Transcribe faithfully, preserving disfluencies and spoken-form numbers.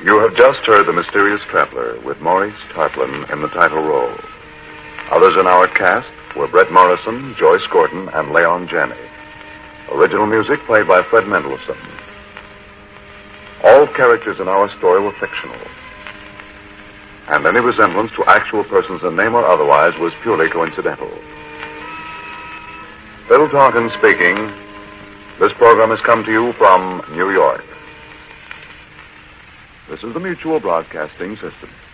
You have just heard The Mysterious Traveler with Maurice Tarplin in the title role. Others in our cast were Brett Morrison, Joyce Gordon, and Leon Janney. Original music played by Fred Mendelssohn. All characters in our story were fictional, and any resemblance to actual persons in name or otherwise was purely coincidental. Bill Taunton speaking. This program has come to you from New York. This is the Mutual Broadcasting System.